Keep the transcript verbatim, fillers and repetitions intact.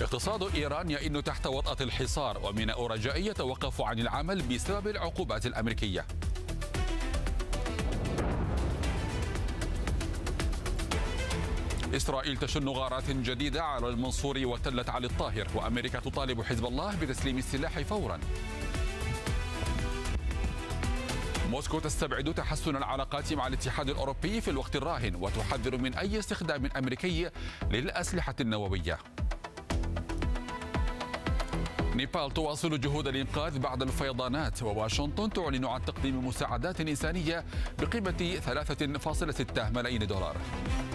اقتصاد إيران يئن تحت وطأة الحصار، وميناء رجاء يتوقف عن العمل بسبب العقوبات الأمريكية. إسرائيل تشن غارات جديدة على المنصور وتلة علي الطاهر، وأمريكا تطالب حزب الله بتسليم السلاح فورا. موسكو تستبعد تحسن العلاقات مع الاتحاد الأوروبي في الوقت الراهن، وتحذر من أي استخدام أمريكي للأسلحة النووية. نيبال تواصل جهود الإنقاذ بعد الفيضانات، وواشنطن تعلن عن تقديم مساعدات إنسانية بقيمة ثلاثة فاصلة ستة ملايين دولار.